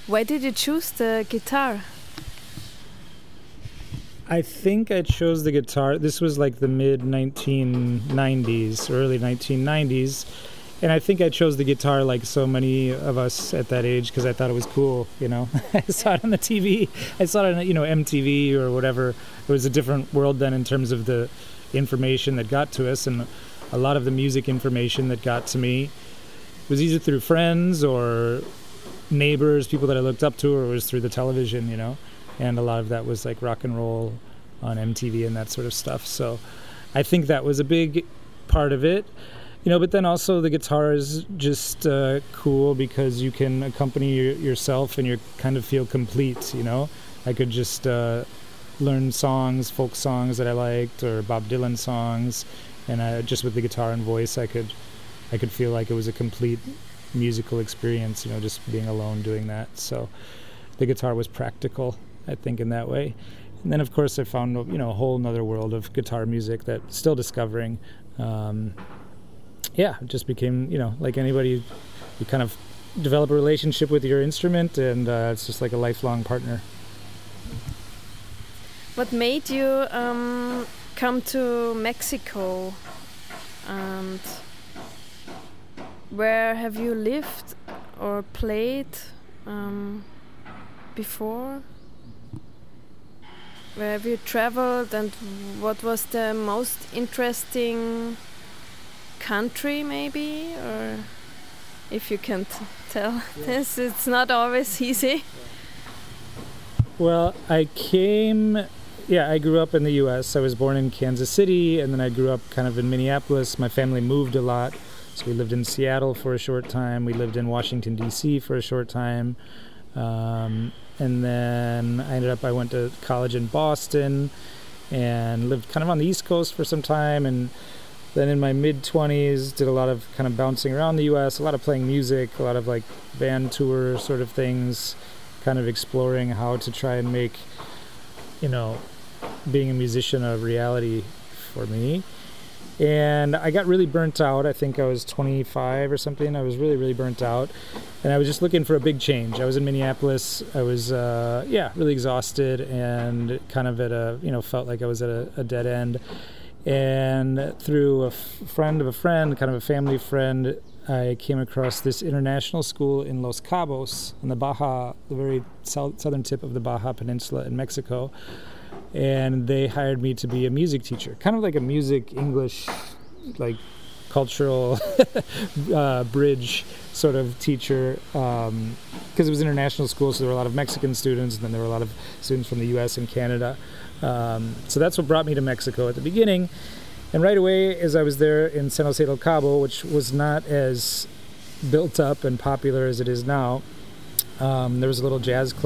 Why did you choose the guitar? I think I chose the guitar. This was like the mid 1990s, early 1990s. And I think I chose the guitar like so many of us at that age because I thought it was cool, you know. I saw it on the TV. I saw it on, MTV or whatever. It was a different world then in terms of the information that got to us. And a lot of the music information that got to me was either through friends or neighbors, people that I looked up to, or it was through the television, And a lot of that was like rock and roll on MTV and that sort of stuff. So I think that was a big part of it. But then also the guitar is just cool because you can accompany yourself and you kind of feel complete, I could just learn songs, folk songs that I liked or Bob Dylan songs. And just with the guitar and voice, I could feel like it was a complete musical experience, just being alone doing that. So the guitar was practical, I think, in that way. And then, of course, I found, a whole nother world of guitar music that still discovering. It just became, like anybody, you kind of develop a relationship with your instrument, and it's just like a lifelong partner. What made you come to Mexico, and where have you lived or played before? Where have you traveled, and what was the most interesting country, maybe? Or if you can tell this, it's not always easy. Well, I grew up in the U.S. I was born in Kansas City, and then I grew up kind of in Minneapolis. My family moved a lot, so we lived in Seattle for a short time. We lived in Washington, D.C. for a short time. And then I went to college in Boston and lived kind of on the East Coast for some time. And then in my mid-20s, did a lot of kind of bouncing around the U.S., a lot of playing music, a lot of like band tour sort of things, kind of exploring how to try and make, being a musician a reality for me. And I got really burnt out. I think I was 25 or something. I was really, really burnt out. And I was just looking for a big change. I was in Minneapolis. I was, really exhausted and kind of felt like I was at a dead end. And through a friend of a friend, kind of a family friend, I came across this international school in Los Cabos, in the very southern tip of the Baja Peninsula in Mexico. And they hired me to be a music teacher, kind of like a music English, like cultural bridge sort of teacher, because it was international school, so there were a lot of Mexican students, and then there were a lot of students from the U.S. and Canada. So that's what brought me to Mexico at the beginning. And right away, as I was there in San Jose del Cabo, which was not as built up and popular as it is now, there was a little jazz club